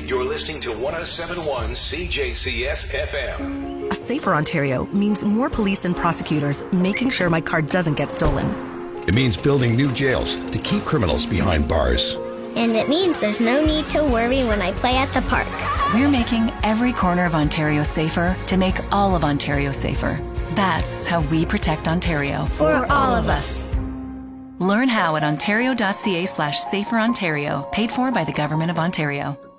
You're listening to 107.1 CJCS FM. A safer Ontario means more police and prosecutors making sure my car doesn't get stolen. It means building new jails to keep criminals behind bars. And it means there's no need to worry when I play at the park. We're making every corner of Ontario safer to make all of Ontario safer. That's how we protect Ontario. For all of us. Learn how at ontario.ca/saferontario, paid for by the Government of Ontario.